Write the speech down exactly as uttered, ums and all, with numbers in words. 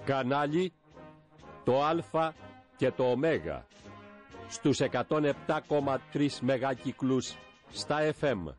Κανάλι το Α και το Ω στους εκατόν επτά κόμμα τρία μεγάκυκλους στα εφ εμ.